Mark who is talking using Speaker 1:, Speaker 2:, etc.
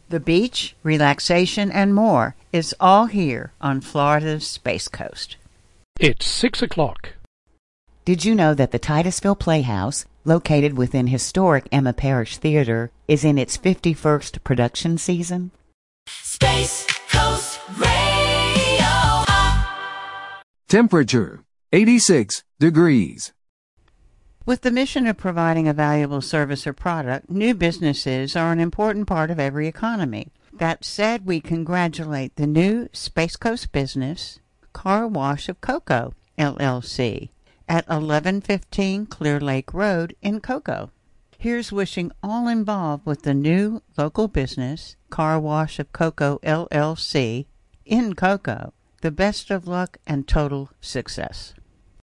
Speaker 1: The beach, relaxation, and more is all here on Florida's Space Coast.
Speaker 2: It's 6 o'clock.
Speaker 3: Did you know that the Titusville Playhouse, located within historic Emma Parish Theater, is in its 51st production season?
Speaker 4: Space Coast Radio.
Speaker 5: Temperature 86 degrees.
Speaker 1: With the mission of providing a valuable service or product, new businesses are an important part of every economy. That said, we congratulate the new Space Coast business, Car Wash of Cocoa, LLC, at 1115 Clear Lake Road in Cocoa. Here's wishing all involved with the new local business, Car Wash of Cocoa, LLC, in Cocoa, the best of luck and total success.